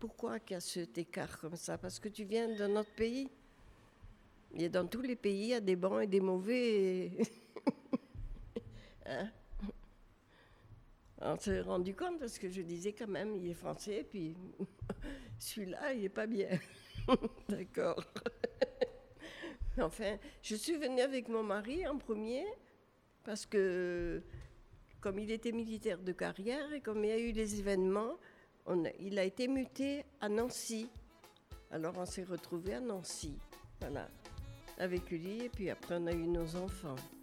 Pourquoi qu'il y a cet écart comme ça? Parce que tu viens d'un autre pays. Et dans tous les pays, il y a des bons et des mauvais. Hein? On s'est rendu compte parce que je disais quand même, il est français, puis celui-là, il n'est pas bien. D'accord. Enfin, je suis venue avec mon mari en premier parce que comme il était militaire de carrière et comme il y a eu les événements, il a été muté à Nancy. Alors on s'est retrouvés à Nancy, voilà, avec lui et puis après on a eu nos enfants.